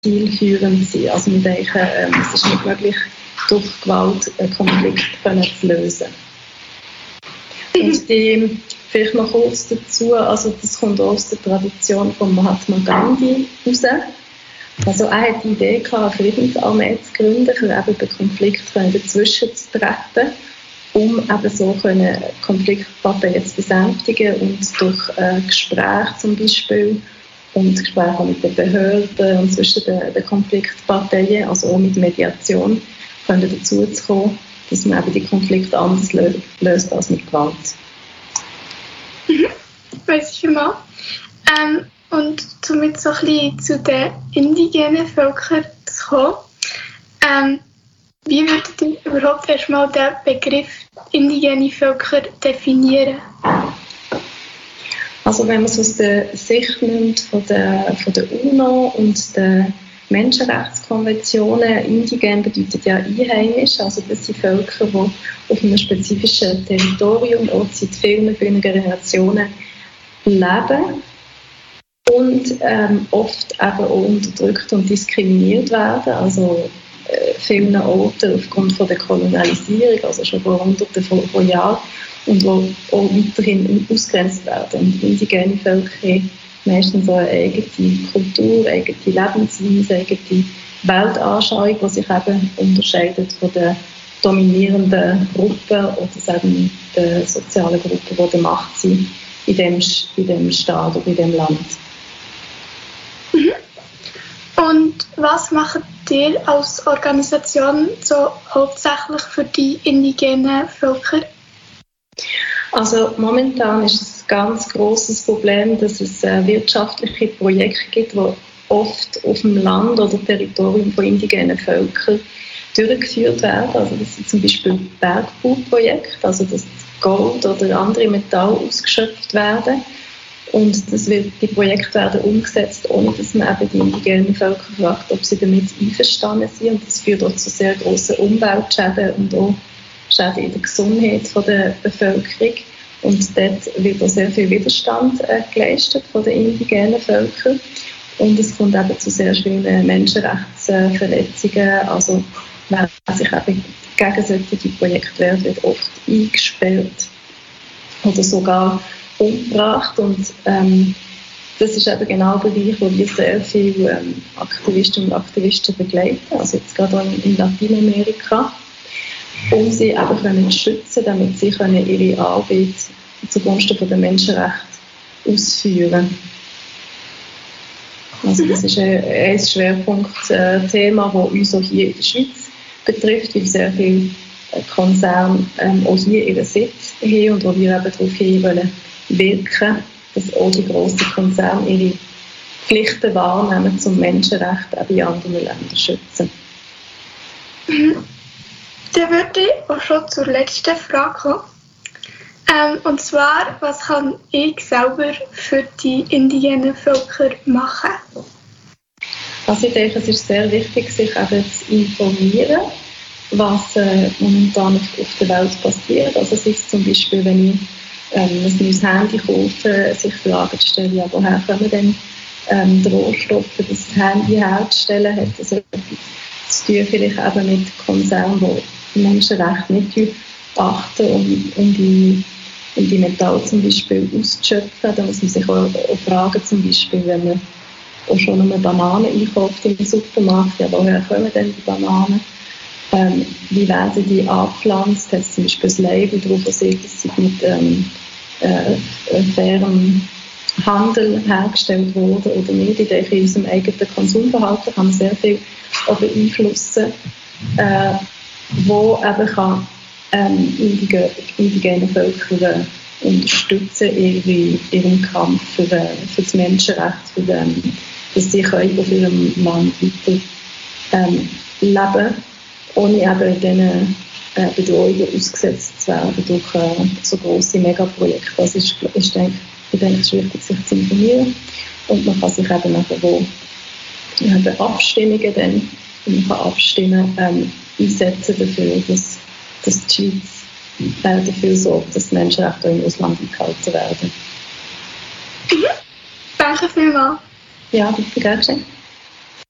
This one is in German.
zielführend sein. Also wir denken, es ist nicht möglich, durch Gewalt einen Konflikt zu lösen. Und vielleicht noch kurz dazu, also das kommt aus der Tradition von Mahatma Gandhi raus. Also er hat die Idee gehabt, eine Friedensarmee zu gründen, um eben den Konflikt dazwischen zu treten, um eben so Konfliktparteien zu besänftigen und durch Gespräche zum Beispiel und Gespräche auch mit den Behörden und zwischen den Konfliktparteien, also auch mit Mediation, können dazu zu kommen, dass man eben die Konflikte anders löst als mit Gewalt. Weiss ich vielmals. Und um jetzt so ein bisschen zu den indigenen Völkern zu kommen, wie würdet ihr überhaupt erstmal den Begriff indigene Völker definieren? Also wenn man es aus der Sicht nimmt von der UNO und der Menschenrechtskonventionen, indigen bedeutet ja einheimisch, also das sind Völker, die auf einem spezifischen Territorium auch seit vielen Generationen leben und oft eben auch unterdrückt und diskriminiert werden, also vielen Orten aufgrund von der Kolonialisierung, also schon vor Hunderten von Jahren, und wo auch weiterhin ausgegrenzt werden. Und indigene Völker haben meistens so eine eigene Kultur, eigene Lebensweise, eigene Weltanschauung, die sich eben unterscheidet von den dominierenden Gruppen oder eben den sozialen Gruppen, die der Macht sind in dem Staat oder in dem Land. Und was macht ihr als Organisation so hauptsächlich für die indigenen Völker? Also momentan ist es ein ganz grosses Problem, dass es wirtschaftliche Projekte gibt, die oft auf dem Land oder Territorium von indigenen Völkern durchgeführt werden. Also das sind zum Beispiel Bergbauprojekte, also dass Gold oder andere Metalle ausgeschöpft werden. Und die Projekte werden umgesetzt, ohne dass man eben die indigenen Völker fragt, ob sie damit einverstanden sind. Und das führt auch zu sehr grossen Umweltschäden und auch Schäden in der Gesundheit der Bevölkerung. Und dort wird auch sehr viel Widerstand geleistet von den indigenen Völkern. Und es kommt eben zu sehr vielen Menschenrechtsverletzungen. Also wer sich eben gegen solche Projekte wehrt, wird oft eingesperrt oder sogar umgebracht. Und das ist eben genau der Bereich, wo wir sehr viele Aktivistinnen und Aktivisten begleiten, also jetzt gerade auch in Lateinamerika, um sie eben zu schützen, damit sie ihre Arbeit zugunsten der Menschenrechte ausführen. Also das ist ein Schwerpunktthema, das uns auch hier in der Schweiz betrifft, weil sehr viele Konzerne auch hier ihren Sitz haben und wo wir eben darauf hin wirken, dass auch die grossen Konzerne ihre Pflichten wahrnehmen, um Menschenrechte auch in anderen Ländern zu schützen. Dann würde ich auch schon zur letzten Frage kommen. Und zwar, was kann ich selber für die indigenen Völker machen? Also ich denke, es ist sehr wichtig, sich eben zu informieren, was momentan auf der Welt passiert. Also es ist zum Beispiel, wenn ich ein neues Handy kaufe, sich die Frage zu stellen, ja, woher kommen denn die Rohstoffe, das Handy herzustellen, hat das etwas zu tun, vielleicht eben mit Konzernen, die Menschenrechte nicht achten, um die Metalle zum Beispiel auszuschöpfen. Da muss man sich auch fragen, zum Beispiel, wenn man auch schon eine Banane einkauft im Supermarkt, ja, woher kommen denn die Bananen? Wie werden die angepflanzt? Hat es zum Beispiel ein Label drauf, das sagt, dass sie mit fairem Handel hergestellt wurde oder nicht? Ich denke, in unserem eigenen Konsumverhalten kann man sehr viel beeinflussen, wo eben kann indigene Völker unterstützen ihren Kampf für das Menschenrecht, dass sie auf ihrem Land weiter leben, ohne eben diesen Bedrohungen ausgesetzt zu werden durch so grosse Megaprojekte. Das ist denke ich, wichtig, sich zu informieren. Und man kann sich eben nachher, wo Abstimmungen dann, man kann abstimmen, einsetzen dafür, dass die Schweiz dafür sorgt, dass die Menschenrechte im Ausland eingehalten werden. Danke vielmals. Ja, bitte, gerne.